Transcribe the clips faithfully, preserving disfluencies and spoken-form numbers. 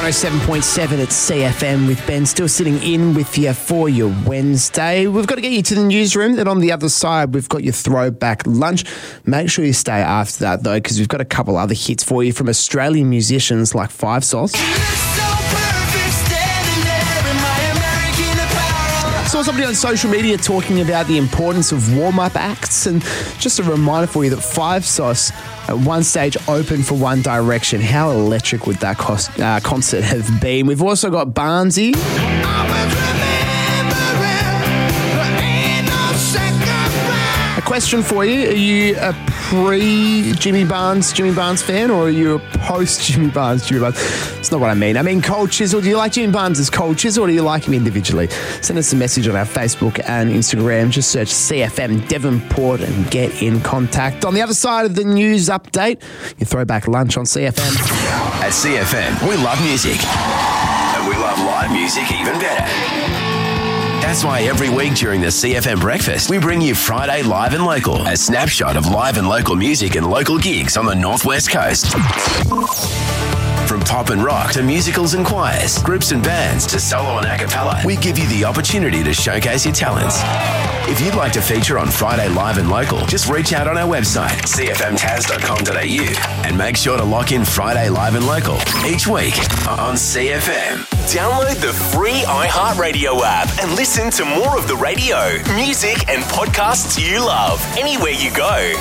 one oh seven point seven at C F M with Ben, still sitting in with you for your Wednesday. We've got to get you to the newsroom. Then on the other side, we've got your throwback lunch. Make sure you stay after that, though, because we've got a couple other hits for you from Australian musicians like Five Sauce. Saw somebody on social media talking about the importance of warm-up acts, and just a reminder for you that Five Sauce at one stage opened for One Direction. How electric would that cost, uh, concert have been? We've also got Barnsey. A question for you: are you a pre-Jimmy Barnes Jimmy Barnes fan, or are you a post-Jimmy Barnes Jimmy Barnes? That's not what I mean. I mean Cold Chisel. Do you like Jimmy Barnes as Cold Chisel, or do you like him individually? Send us a message on our Facebook and Instagram. Just search C F M Devonport and get in contact. On the other side of the news update, your throwback lunch on C F M. At C F M, we love music. And we love live music even better. That's why every week during the C F M Breakfast, we bring you Friday Live and Local, a snapshot of live and local music and local gigs on the Northwest Coast. From pop and rock to musicals and choirs, groups and bands to solo and a cappella, we give you the opportunity to showcase your talents. If you'd like to feature on Friday Live and Local, just reach out on our website, c f m taz dot com dot a u, and make sure to lock in Friday Live and Local each week on C F M. Download the free iHeartRadio app and listen to more of the radio, music, and podcasts you love anywhere you go.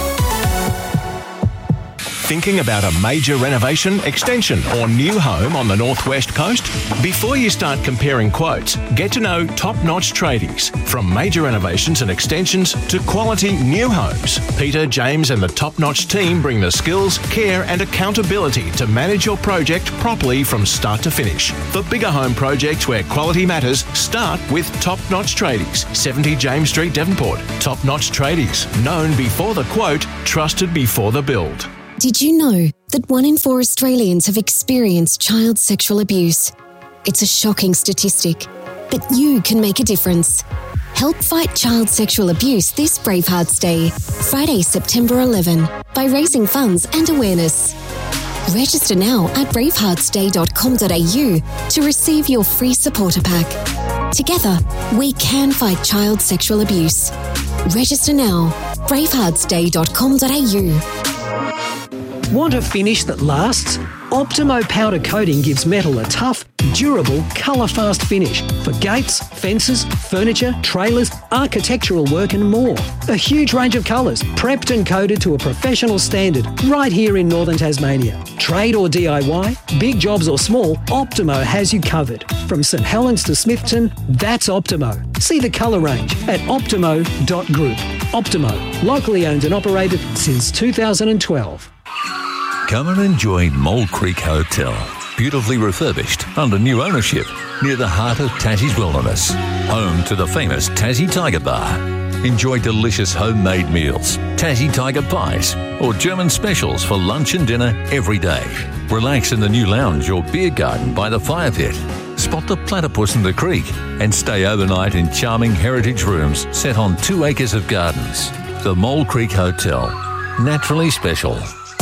Thinking about a major renovation, extension, or new home on the Northwest Coast? Before you start comparing quotes, get to know top-notch tradies. From major renovations and extensions to quality new homes, Peter, James, and the top-notch team bring the skills, care, and accountability to manage your project properly from start to finish. For bigger home projects where quality matters, start with top-notch tradies. seventy James Street, Devonport. Top-notch tradies. Known before the quote, trusted before the build. Did you know that one in four Australians have experienced child sexual abuse? It's a shocking statistic, but you can make a difference. Help fight child sexual abuse this Bravehearts Day, Friday, September eleventh, by raising funds and awareness. Register now at bravehearts day dot com dot a u to receive your free supporter pack. Together, we can fight child sexual abuse. Register now, bravehearts day dot com dot a u. Want a finish that lasts? Optimo powder coating gives metal a tough, durable, colour-fast finish for gates, fences, furniture, trailers, architectural work and more. A huge range of colours, prepped and coated to a professional standard right here in northern Tasmania. Trade or D I Y, big jobs or small, Optimo has you covered. From St Helens to Smithton, that's Optimo. See the colour range at optimo dot group. Optimo, locally owned and operated since two thousand twelve. Come and enjoy Mole Creek Hotel. Beautifully refurbished, under new ownership, near the heart of Tassie's Wilderness. Home to the famous Tassie Tiger Bar. Enjoy delicious homemade meals, Tassie Tiger Pies, or German specials for lunch and dinner every day. Relax in the new lounge or beer garden by the fire pit. Spot the platypus in the creek and stay overnight in charming heritage rooms set on two acres of gardens. The Mole Creek Hotel. Naturally special.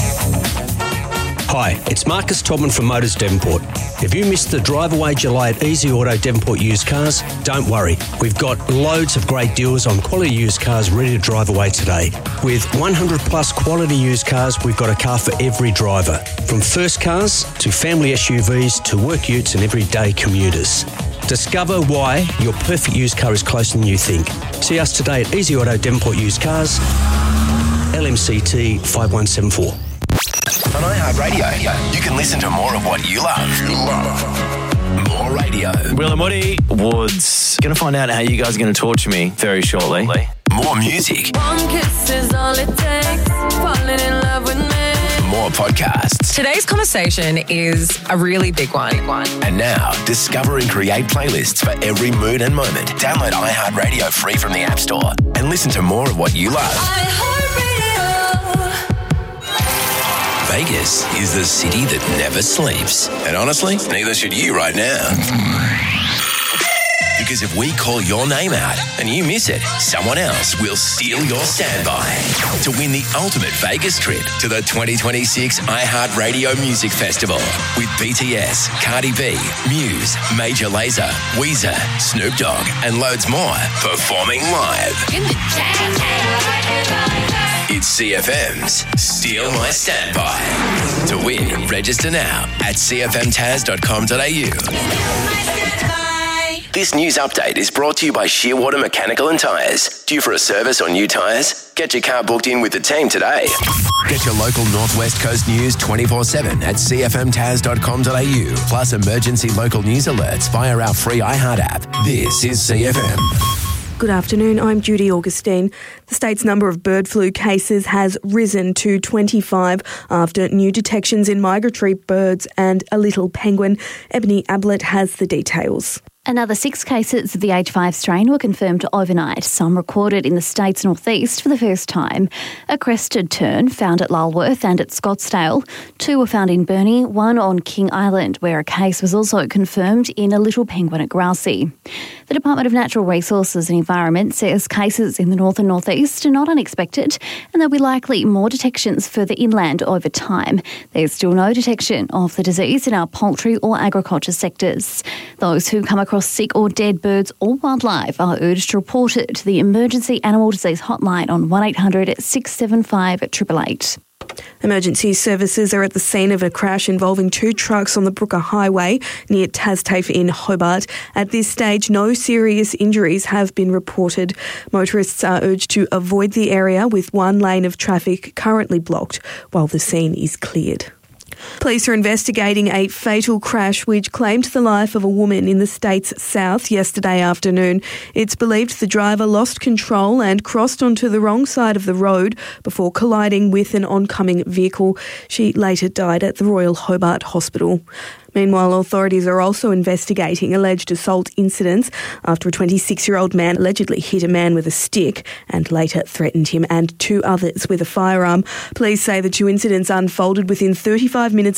Hi, it's Marcus Todman from Motors Devonport. If you missed the drive away July at Easy Auto Devonport used cars, don't worry. We've got loads of great deals on quality used cars ready to drive away today. With one hundred plus quality used cars, we've got a car for every driver. From first cars to family S U Vs to work utes and everyday commuters. Discover why your perfect used car is closer than you think. See us today at Easy Auto Devonport used cars, L M C T five one seven four. On iHeartRadio, you can listen to more of what you love. You love. More radio. Will and Woody Woods. Going to find out how you guys are going to torture me very shortly. More music. One kiss is all it takes. Falling in love with me. More podcasts. Today's conversation is a really big one. And now, discover and create playlists for every mood and moment. Download iHeartRadio free from the App Store and listen to more of what you love. Vegas is the city that never sleeps. And honestly, neither should you right now. Because if we call your name out and you miss it, someone else will steal your standby to win the ultimate Vegas trip to the twenty twenty-six iHeartRadio Music Festival with B T S, Cardi B, Muse, Major Lazer, Weezer, Snoop Dogg, and loads more performing live. It's C F M's Steal My Standby. To win, register now at c f m taz dot com dot a u. This news update is brought to you by Shearwater Mechanical and Tyres. Due for a service or new tyres? Get your car booked in with the team today. Get your local Northwest Coast news twenty-four seven at c f m taz dot com dot a u. Plus emergency local news alerts via our free iHeart app. This is C F M. Good afternoon, I'm Judy Augustine. The state's number of bird flu cases has risen to twenty-five after new detections in migratory birds and a little penguin. Ebony Ablett has the details. Another six cases of the H five strain were confirmed overnight, some recorded in the state's northeast for the first time. A crested tern found at Lulworth and at Scottsdale. Two were found in Burnie, one on King Island, where a case was also confirmed in a little penguin at Grassy. The Department of Natural Resources and Environment says cases in the north and northeast are not unexpected, and there'll be likely more detections further inland over time. There's still no detection of the disease in our poultry or agriculture sectors. Those who come across sick or dead birds or wildlife are urged to report it to the Emergency Animal Disease Hotline on one eight hundred six seven five eight eight eight. Emergency services are at the scene of a crash involving two trucks on the Brooker Highway near Tastafe in Hobart. At this stage, no serious injuries have been reported. Motorists are urged to avoid the area with one lane of traffic currently blocked while the scene is cleared. Police are investigating a fatal crash which claimed the life of a woman in the state's south yesterday afternoon. It's believed the driver lost control and crossed onto the wrong side of the road before colliding with an oncoming vehicle. She later died at the Royal Hobart Hospital. Meanwhile, authorities are also investigating alleged assault incidents after a twenty-six-year-old man allegedly hit a man with a stick and later threatened him and two others with a firearm. Police say the two incidents unfolded within thirty-five minutes